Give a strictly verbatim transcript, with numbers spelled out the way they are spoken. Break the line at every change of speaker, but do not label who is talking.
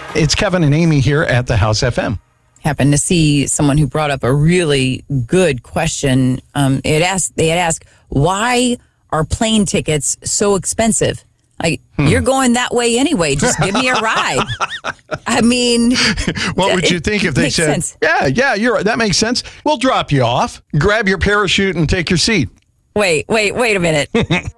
It's Kevin and Amy here at the House F M.
Happened to see someone who brought up a really good question. Um, it asked, they had asked, why are plane tickets so expensive? Like, hmm. you're going that way anyway. Just give me a ride. I mean,
what would you think if they said, sense. yeah, yeah, you're right. That makes sense. We'll drop you off, grab your parachute and take your seat.
Wait, wait, wait a minute.